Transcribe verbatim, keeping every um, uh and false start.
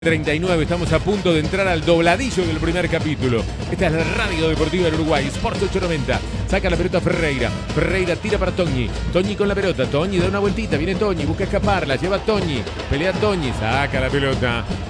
treinta y nueve, estamos a punto de entrar al dobladillo del primer capítulo. Esta es la Radio Deportiva del Uruguay, Sport ochocientos noventa. Saca la pelota Ferreira. Ferreira tira para Toñi. Toñi con la pelota. Toñi da una vueltita. Viene Toñi, busca escaparla. Lleva Toñi. Pelea Toñi. Saca la pelota.